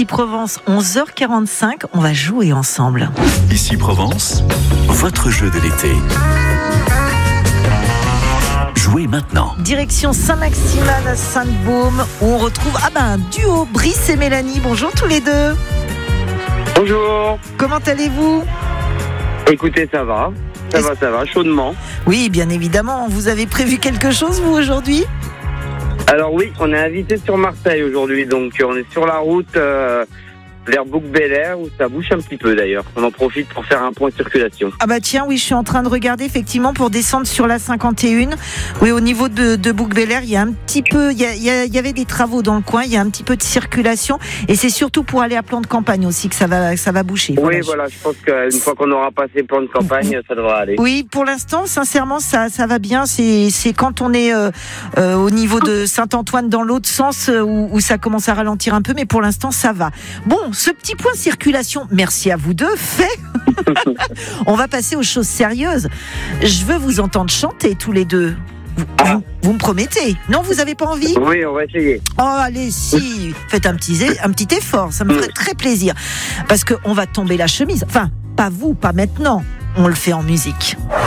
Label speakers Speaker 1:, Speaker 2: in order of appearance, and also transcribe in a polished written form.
Speaker 1: Provence, 11h45. On va jouer ensemble.
Speaker 2: Ici Provence, votre jeu de l'été. Jouez maintenant.
Speaker 1: Direction Saint-Maximin à Sainte-Baume, où on retrouve un duo, Brice et Mélanie. Bonjour tous les deux.
Speaker 3: Bonjour.
Speaker 1: Comment allez-vous ?
Speaker 3: Écoutez, ça va, chaudement.
Speaker 1: Oui, bien évidemment. Vous avez prévu quelque chose, vous, aujourd'hui ?
Speaker 3: Alors oui, on est invité sur Marseille aujourd'hui, donc on est sur la route vers Bouc-Bel-Air, où ça bouge un petit peu d'ailleurs. On en profite pour faire un point de circulation.
Speaker 1: Ah bah tiens, oui, je suis en train de regarder effectivement pour descendre sur la 51. Oui, au niveau de Bouc-Bel-Air, il y a un petit peu, il y avait des travaux dans le coin, il y a un petit peu de circulation, et c'est surtout pour aller à Plan de Campagne aussi que ça va boucher.
Speaker 3: Oui, voilà, je pense qu'une fois qu'on aura passé Plan de Campagne, ça devra aller.
Speaker 1: Oui, pour l'instant, sincèrement, ça va bien. C'est quand on est au niveau de Saint-Antoine dans l'autre sens où ça commence à ralentir un peu, mais pour l'instant, ça va. Bon, ce petit point circulation, merci à vous deux, fait. On va passer aux choses sérieuses. Je veux vous entendre chanter tous les deux. Vous me promettez ? Non, vous n'avez pas envie ?
Speaker 3: Oui, on va essayer.
Speaker 1: Oh, allez, si. Faites un petit effort, ça me ferait très plaisir. Parce qu'on va tomber la chemise. Enfin, pas vous, pas maintenant. On le fait en musique.